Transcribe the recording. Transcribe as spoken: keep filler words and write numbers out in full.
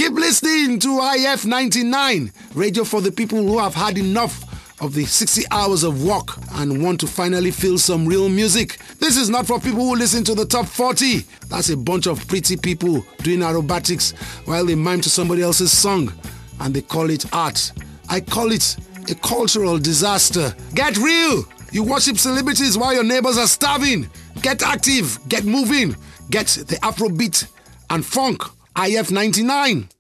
Keep listening to I F ninety-nine, radio for the people who have had enough of the sixty hours of work and want to finally feel some real music. This is not for people who listen to the top forty. That's a bunch of pretty people doing aerobatics while they mime to somebody else's song, and they call it art. I call it a cultural disaster. Get real! You worship celebrities while your neighbors are starving. Get active, get moving, get the Afrobeat and funk. I F ninety-nine.